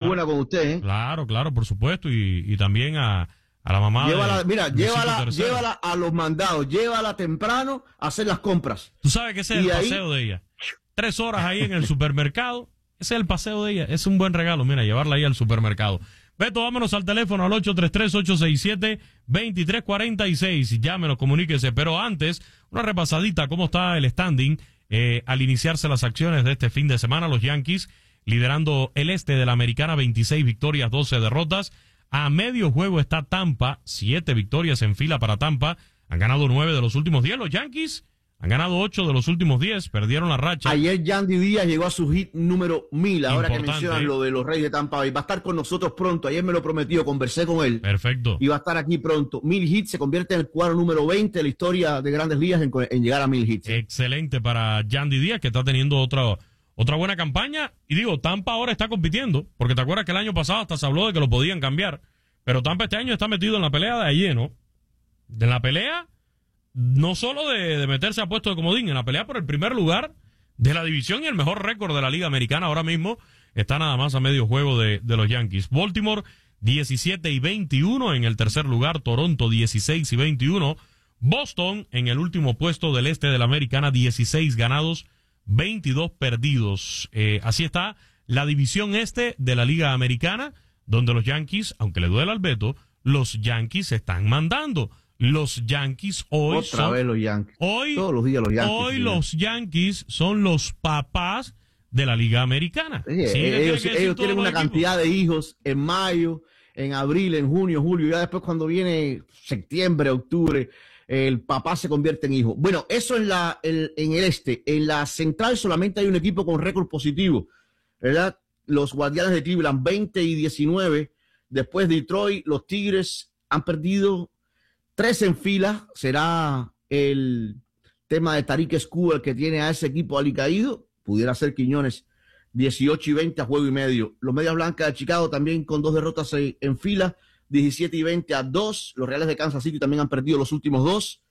buena con usted, ¿eh? Claro, por supuesto, y también a la mamá. Llévala a los mandados, llévala temprano a hacer las compras. Tú sabes que ese es el paseo de ella. 3 horas ahí en el supermercado, ese es el paseo de ella. Es un buen regalo, mira, llevarla ahí al supermercado. Beto, vámonos al teléfono al 833-867-2346. Llámenos, comuníquese. Pero antes, una repasadita, ¿cómo está el standing? Al iniciarse las acciones de este fin de semana, los Yankees liderando el este de la Americana, 26 victorias, 12 derrotas. A medio juego está Tampa, 7 victorias en fila para Tampa. Han ganado 9 de los últimos 10. Los Yankees han ganado 8 de los últimos 10, perdieron la racha. Ayer Yandy Díaz llegó a su hit número 1000, ahora que mencionan lo de los Reyes de Tampa Bay. Va a estar con nosotros pronto, ayer me lo prometió, conversé con él. Perfecto. Y va a estar aquí pronto. 1000 hits, se convierte en el cuadro número 20 de la historia de Grandes Ligas en llegar a 1000 hits. Excelente para Yandy Díaz, que está teniendo otra buena campaña. Y digo, Tampa ahora está compitiendo, porque te acuerdas que el año pasado hasta se habló de que lo podían cambiar. Pero Tampa este año está metido en la pelea de allí, ¿no? De la pelea, no solo de meterse a puesto de comodín, en la pelea por el primer lugar de la división y el mejor récord de la Liga Americana ahora mismo está nada más a medio juego de los Yankees. Baltimore 17-21 en el tercer lugar, Toronto 16-21, Boston en el último puesto del este de la Americana, 16 ganados, 22 perdidos. Así está la división este de la Liga Americana, donde los Yankees, aunque le duela al Beto, los Yankees están mandando. Los Yankees hoy todos los Yankees. Todos los días los Yankees. Hoy los Yankees son los papás de la Liga Americana. Sí, ellos tienen una cantidad de hijos en mayo, en abril, en junio, julio. Ya después cuando viene septiembre, octubre, el papá se convierte en hijo. Bueno, eso en el este. En la central solamente hay un equipo con récord positivo, ¿verdad? Los Guardianes de Cleveland 20-19. Después Detroit, los Tigres han perdido 3 en fila. Será el tema de Tariq Skubal el que tiene a ese equipo alicaído. Pudiera ser Quiñones 18-20 a juego y medio. Los Medias Blancas de Chicago también con 2 derrotas en fila. 17-20 a 2. Los Reales de Kansas City también han perdido los últimos 2.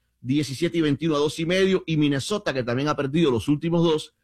17-21 a 2 y medio. Y Minnesota, que también ha perdido los últimos 2.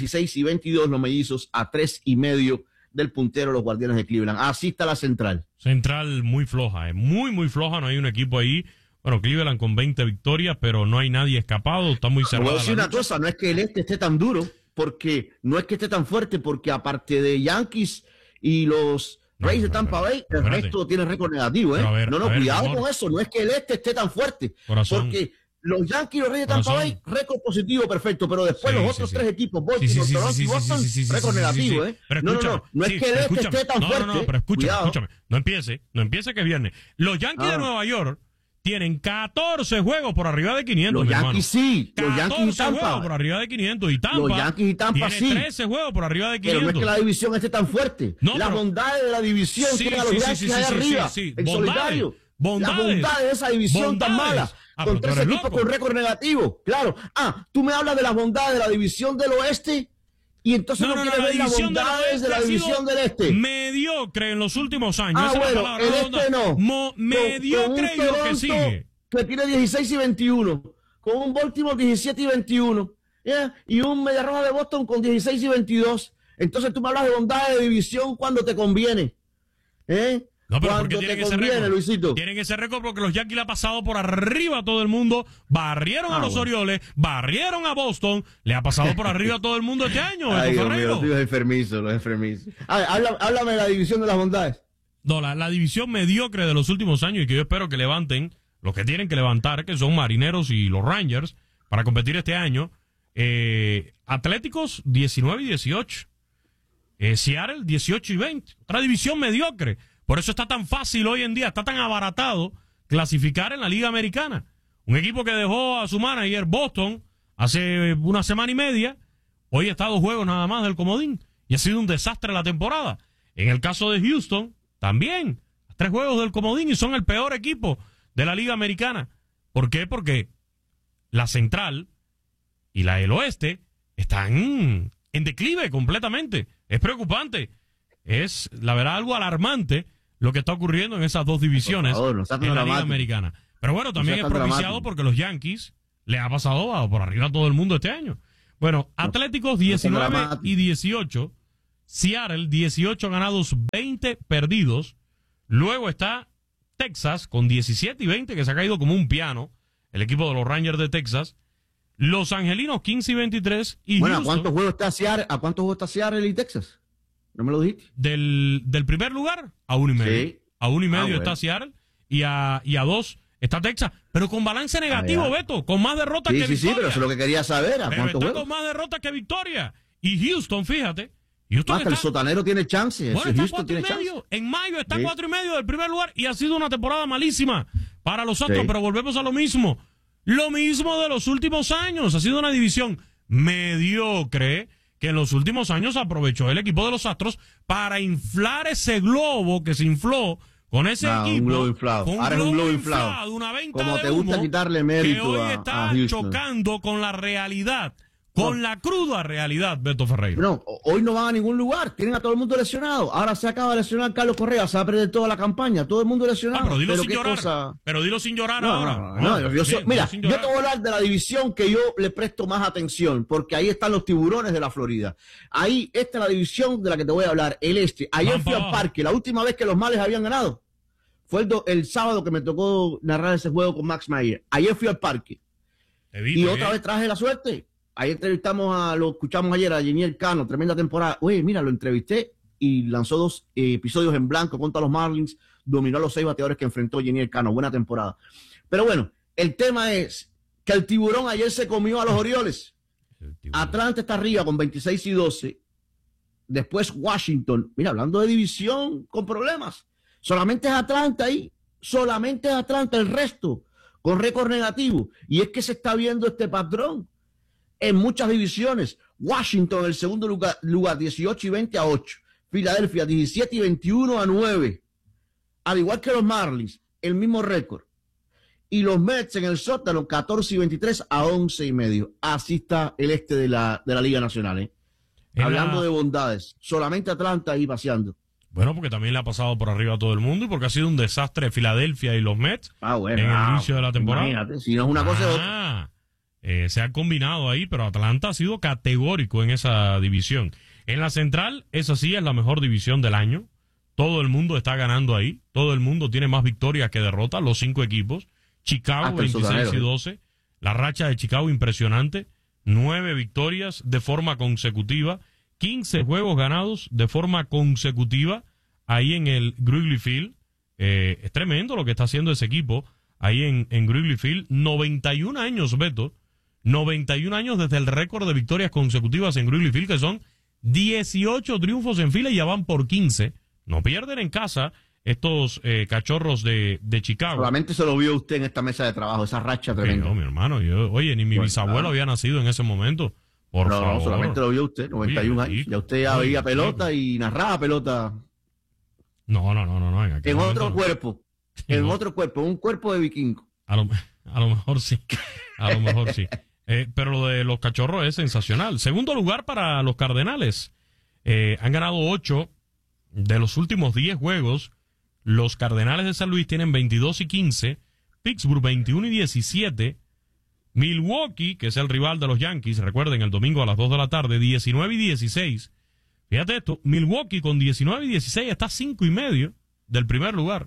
16-22 los Mellizos a 3 y medio del puntero los Guardianes de Cleveland. Así está la central. Central muy floja, muy floja. No hay un equipo ahí. Bueno, Cleveland con 20 victorias, pero no hay nadie escapado. Está muy cerrado. Voy a decir una cosa, no es que el este esté tan duro, porque no es que esté tan fuerte, porque aparte de Yankees y los Rays de Tampa Bay, el resto tiene récord negativo, ¿eh? Cuidado con eso. No es que el este esté tan fuerte, porque los Yankees y los Reyes de Tampa Bay, récord positivo, perfecto, pero después los otros 3 equipos, Baltimore, Toronto y Boston, récord negativo, ¿eh? No es que el este esté tan fuerte. No, pero escúchame, no empiece que es viernes. Los Yankees de Nueva York tienen 14 juegos por arriba de 500, Los Yankees sí, los Yankees y Tampa. 14 juegos por arriba de 500, y Tampa, los Yankees y Tampa tiene sí. 13 juegos por arriba de 500. Pero no es que la división esté tan fuerte. Las bondades de la división tienen a los Yankees allá arriba, en solitario. Las bondades de esa división tan mala, con 3 equipos con récord negativo. Claro. Tú me hablas de las bondades de la división del oeste y entonces no quieres ver las bondades de la división del este. Mediocre en los últimos años. Bueno, el este no. Mediocre y lo que sigue. Que tiene 16-21. Con un Baltimore 17-21. Y un Media Roja de Boston con 16-22. Entonces tú me hablas de bondades de división cuando te conviene. No, pero porque tienen ese récord, Luisito. Tienen ese récord porque los Yankees le ha pasado por arriba a todo el mundo, barrieron a los Orioles, barrieron a Boston, le ha pasado por arriba a todo el mundo este año. Ay, Dios mío, los enfermizos. Háblame de la división de las bondades. No, la división mediocre de los últimos años, y que yo espero que levanten los que tienen que levantar, que son Marineros y los Rangers, para competir este año. Atléticos 19-18. Seattle 18-20. Otra división mediocre. Por eso está tan fácil hoy en día, está tan abaratado clasificar en la Liga Americana. Un equipo que dejó a su manager Boston hace una semana y media, hoy está a 2 juegos nada más del comodín. Y ha sido un desastre la temporada. En el caso de Houston, también, 3 juegos del comodín y son el peor equipo de la Liga Americana. ¿Por qué? Porque la central y la del oeste están en declive completamente. Es preocupante. Es, la verdad, algo alarmante lo que está ocurriendo en esas 2 divisiones en la Liga Americana. Pero bueno, también es propiciado porque los Yankees le ha pasado por arriba a todo el mundo este año. Bueno, Atléticos 19-18, Seattle, 18 ganados, 20 perdidos. Luego está Texas con 17 y 20, que se ha caído como un piano, el equipo de los Rangers de Texas. Los Angelinos, 15 y 23. Y bueno, Houston, ¿a cuántos juegos está Seattle y Texas? ¿No me lo dijiste? Del primer lugar a 1.5. Sí. A 1.5 bueno. está Seattle y a 2 está Texas. Pero con balance negativo, Beto, con más derrotas que victorias. Sí, pero eso es lo que quería saber. ¿A pero cuántos está juegos? con más derrotas que victoria. Y Houston, fíjate. Houston Hasta el sotanero tiene chance. Bueno, está Houston 4 tiene y medio. chance. En mayo está Sí. 4 y medio del primer lugar y ha sido una temporada malísima para los Astros, Sí. pero volvemos a lo mismo. Lo mismo de los últimos años. Ha sido una división mediocre que en los últimos años aprovechó el equipo de los Astros para inflar ese globo que se infló con ese equipo. Un globo inflado. Con Ahora es un globo inflado. Una venta Como de te gusta humo quitarle que mérito hoy a está Houston. chocando con la realidad. Con la cruda realidad, Beto Ferreira. No, hoy no van a ningún lugar. Tienen a todo el mundo lesionado. Ahora se acaba de lesionar Carlos Correa. Se va a perder toda la campaña. Todo el mundo lesionado. Pero dilo sin qué llorar. cosa. Pero dilo sin llorar No, ahora. mira, sin yo llorar. te voy a hablar de la división que yo le presto más atención, porque ahí están los tiburones de la Florida. Ahí, esta es la división de la que te voy a hablar, el este. Ayer Van fui para al abajo. parque, la última vez que los males habían ganado. Fue el sábado que me tocó narrar ese juego con Max Meyer. Ayer fui al parque. Te vi, Y te otra vi. vez traje la suerte. Ahí lo escuchamos ayer a Jeniel Cano, tremenda temporada. Oye, mira, lo entrevisté y lanzó 2 episodios en blanco contra los Marlins, dominó a los 6 bateadores que enfrentó Jeniel Cano, buena temporada. Pero bueno, el tema es que el tiburón ayer se comió a los Orioles. Atlanta está arriba con 26 y 12. Después Washington. Mira, hablando de división con problemas. Solamente es Atlanta ahí. Solamente es Atlanta. El resto con récord negativo. Y es que se está viendo este patrón en muchas divisiones. Washington en el segundo lugar 18 y 20 a 8. Filadelfia 17 y 21 a 9. Al igual que los Marlins, el mismo récord. Y los Mets en el sótano 14 y 23 a 11 y medio. Así está el este de la Liga Nacional. Hablando de bondades. Solamente Atlanta ahí paseando. Bueno, porque también le ha pasado por arriba a todo el mundo y porque ha sido un desastre Filadelfia y los Mets Bueno, en el inicio de la temporada. Imagínate, si no es una cosa es otra. Se ha combinado ahí, pero Atlanta ha sido categórico en esa división. En la central, esa sí es la mejor división del año. Todo el mundo está ganando ahí. Todo el mundo tiene más victorias que derrotas, los 5 equipos. Chicago, Hasta el 26 sotanero, y 12. La racha de Chicago impresionante. 9 victorias de forma consecutiva. 15 juegos ganados de forma consecutiva ahí en el Wrigley Field. Es tremendo lo que está haciendo ese equipo ahí en Wrigley Field. 91 años, Beto. 91 años desde el récord de victorias consecutivas en Wrigley Field, que son 18 triunfos en fila y ya van por 15. No pierden en casa estos cachorros de Chicago. Solamente se lo vio usted en esta mesa de trabajo, esa racha tremenda. No, mi hermano, oye, ni mi bisabuelo había nacido en ese momento. Por favor. No, solamente lo vio usted, 91 años. Ya usted ya veía pelota y narraba pelota. No. En otro cuerpo. En otro cuerpo, un cuerpo de vikingo. A lo mejor sí. A lo mejor sí. Pero lo de los cachorros es sensacional. Segundo lugar para los Cardenales. Han ganado 8 de los últimos 10 juegos. Los Cardenales de San Luis tienen 22 y 15. Pittsburgh 21 y 17. Milwaukee, que es el rival de los Yankees, recuerden, el domingo a las 2 de la tarde, 19 y 16. Fíjate esto, Milwaukee con 19 y 16 está 5 y medio del primer lugar.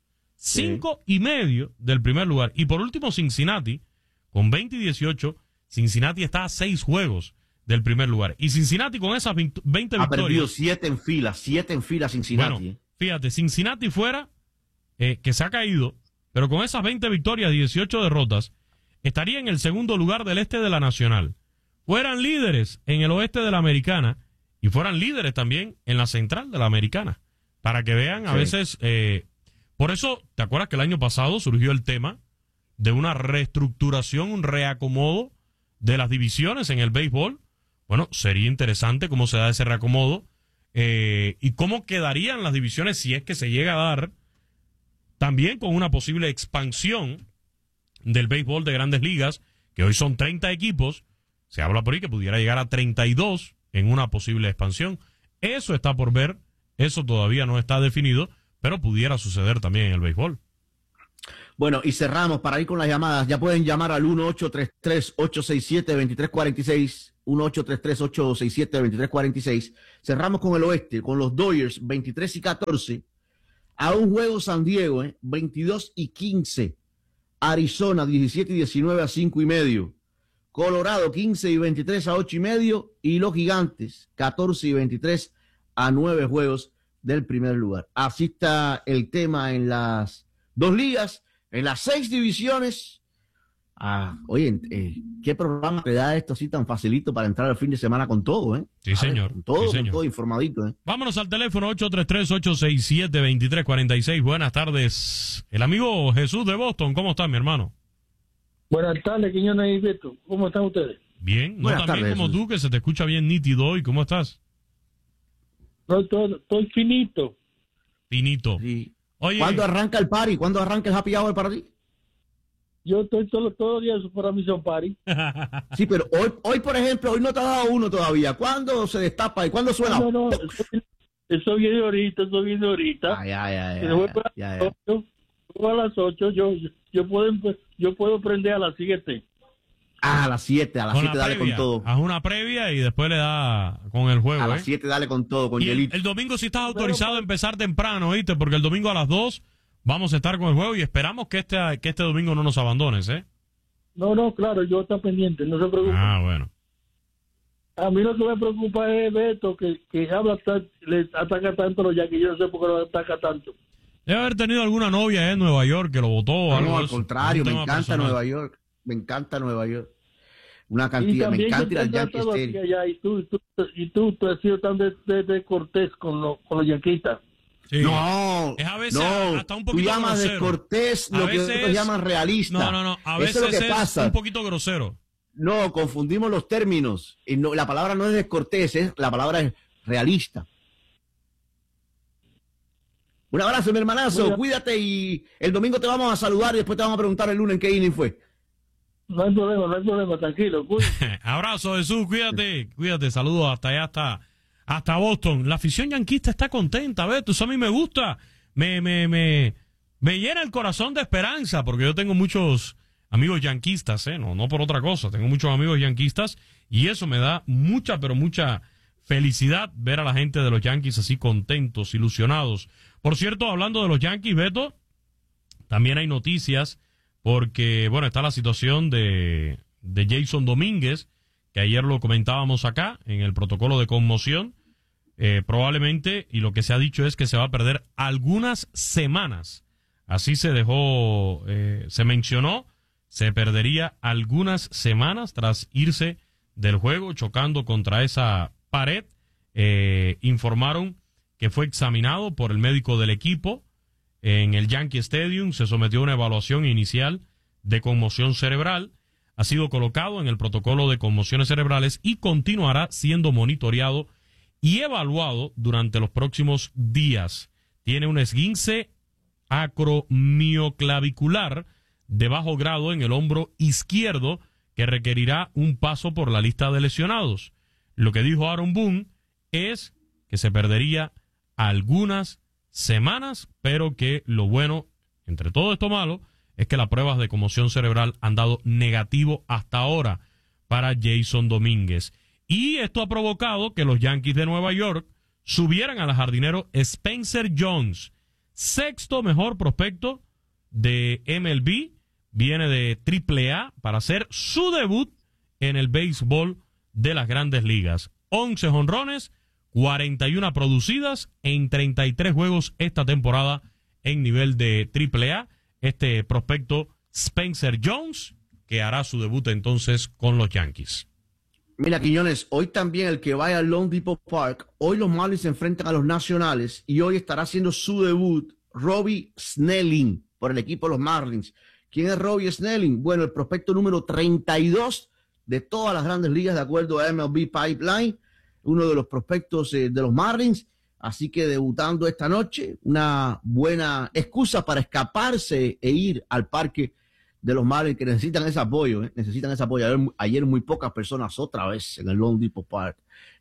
5 y medio del primer lugar. Y por último, Cincinnati, con 20 y 18, Cincinnati está a 6 juegos del primer lugar. Y Cincinnati con esas 20 victorias. Ha perdido 7 en fila Cincinnati. Bueno, fíjate, Cincinnati fuera, que se ha caído, pero con esas 20 victorias y 18 derrotas, estaría en el segundo lugar del este de la Nacional. Fueran líderes en el oeste de la Americana y fueran líderes también en la central de la Americana. Para que vean, a veces... por eso, ¿te acuerdas que el año pasado surgió el tema de una reestructuración, un reacomodo de las divisiones en el béisbol? Bueno, sería interesante cómo se da ese reacomodo y cómo quedarían las divisiones si es que se llega a dar, también con una posible expansión del béisbol de Grandes Ligas, que hoy son 30 equipos. Se habla por ahí que pudiera llegar a 32 en una posible expansión. Eso está por ver, eso todavía no está definido, pero pudiera suceder también en el béisbol. Bueno, y cerramos para ir con las llamadas. Ya pueden llamar al 1-833-867-2346. 1-833-867-2346. Cerramos con el oeste, con los Dodgers 23-14. A un juego San Diego, 22-15. Arizona 17-19 a 5.5. Colorado 15-23 a 8.5. Y los Gigantes 14-23 a 9 juegos del primer lugar. Así está el tema en las dos ligas, en las 6 divisiones. Oye, ¿qué programa te da esto así tan facilito para entrar al fin de semana con todo, Sí, señor. Con todo, sí, señor. Con todo informadito, Vámonos al teléfono 833-867-2346. Buenas tardes. El amigo Jesús de Boston, ¿cómo está, mi hermano? Buenas tardes, Quiñones y Beto. ¿Cómo están ustedes? Bien, no Buenas tan bien tardes, como Jesús. tú, que se te escucha bien nítido hoy. ¿Cómo estás? No, estoy finito. Finito. Sí. Oye, ¿Cuándo arranca el party? ¿Cuándo arranca el happy hour para ti? Yo estoy todos los días para mi son party. Sí, pero hoy, por ejemplo, hoy no te ha dado uno todavía. ¿Cuándo se destapa y cuándo suena? No, eso viene ahorita, A las 8, yo puedo prender a las 7. A las 7, con la dale previa. con todo. Haz una previa y después le da con el juego. A las 7 dale con todo, con Y hielito. el domingo sí estás autorizado a empezar temprano, ¿oíste? Porque el domingo a las 2 vamos a estar con el juego y esperamos que este domingo no nos abandones, ¿eh? No, claro, yo estoy pendiente, no se preocupe. Bueno. A mí lo que me preocupa es Beto, que le ataca tanto a los Yankees. Yo no sé por qué lo ataca tanto. Debe haber tenido alguna novia en Nueva York que lo votó o algo No, de al eso. contrario, Un me tema encanta personal. Nueva York. Me encanta Nueva York. Una Y cantidad, me también encanta ir al yo he Yankee estado aquí Stadium. allá, y tú has sido tan de cortés con los yanquistas. Sí. No, Es a veces no, hasta un tú poquito llamas grosero. descortés A lo que veces otros llaman realista. No. A Eso veces es lo que pasa. un poquito grosero. No, confundimos los términos. Y no, la palabra no es descortés, la palabra es realista. Un abrazo, mi hermanazo. Bueno. Cuídate y el domingo te vamos a saludar y después te vamos a preguntar el lunes en qué inning fue. No hay problema, tranquilo. Abrazo, Jesús, cuídate, saludos hasta allá, hasta Boston. La afición yanquista está contenta, ¿ves? Eso a mí me gusta, me llena el corazón de esperanza, porque yo tengo muchos amigos yanquistas, no por otra cosa, tengo muchos amigos yanquistas, y eso me da mucha, pero mucha felicidad ver a la gente de los Yankees así contentos, ilusionados. Por cierto, hablando de los Yankees, Beto, también hay noticias, porque, bueno, está la situación de Jason Domínguez, que ayer lo comentábamos acá, en el protocolo de conmoción, probablemente, y lo que se ha dicho es que se va a perder algunas semanas. Así se dejó, se mencionó, se perdería algunas semanas tras irse del juego, chocando contra esa pared. Informaron que fue examinado por el médico del equipo en el Yankee Stadium, se sometió a una evaluación inicial de conmoción cerebral, ha sido colocado en el protocolo de conmociones cerebrales y continuará siendo monitoreado y evaluado durante los próximos días. Tiene un esguince acromioclavicular de bajo grado en el hombro izquierdo que requerirá un paso por la lista de lesionados. Lo que dijo Aaron Boone es que se perdería algunas semanas, pero que lo bueno, entre todo esto malo, es que las pruebas de conmoción cerebral han dado negativo hasta ahora para Jason Domínguez. Y esto ha provocado que los Yankees de Nueva York subieran al jardinero Spencer Jones, sexto mejor prospecto de MLB, viene de AAA para hacer su debut en el béisbol de las Grandes Ligas. 11 jonrones, 41 producidas en 33 juegos esta temporada en nivel de AAA. Este prospecto Spencer Jones, que hará su debut entonces con los Yankees. Mira, Quiñones, hoy también el que vaya al Lone Depot Park, hoy los Marlins se enfrentan a los Nacionales y hoy estará haciendo su debut Robbie Snelling por el equipo de los Marlins. ¿Quién es Robbie Snelling? Bueno, el prospecto número 32 de todas las Grandes Ligas de acuerdo a MLB Pipeline, uno de los prospectos de los Marlins, así que debutando esta noche, una buena excusa para escaparse e ir al parque de los Marlins, que necesitan ese apoyo, necesitan ese apoyo. Ayer muy pocas personas otra vez en el Lone Depot Park.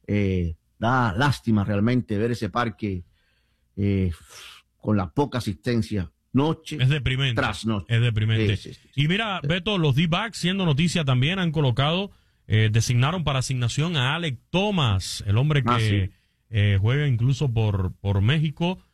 Da lástima realmente ver ese parque con la poca asistencia noche Es deprimente. tras noche. Es deprimente. Sí, sí, sí. Y mira, Beto, los D-backs, siendo noticia también, han colocado, designaron para asignación a Alec Thomas, el hombre que juega incluso por México.